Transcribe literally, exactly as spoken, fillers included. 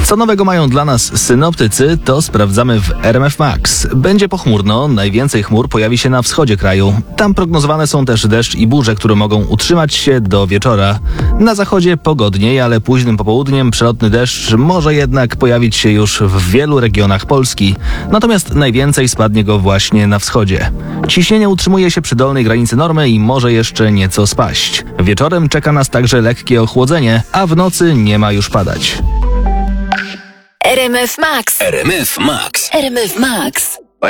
Co nowego mają dla nas synoptycy, to sprawdzamy w R M F Max. Będzie pochmurno, najwięcej chmur pojawi się na wschodzie kraju. Tam prognozowane są też deszcz i burze, które mogą utrzymać się do wieczora. Na zachodzie pogodniej, ale późnym popołudniem przelotny deszcz może jednak pojawić się już w wielu regionach Polski. Natomiast najwięcej spadnie go właśnie na wschodzie. Ciśnienie utrzymuje się przy dolnej granicy normy i może jeszcze nieco spaść. Wieczorem czeka nas także lekkie ochłodzenie, a w nocy nie ma już padać. R M F Max. R M F Max. R M F Max.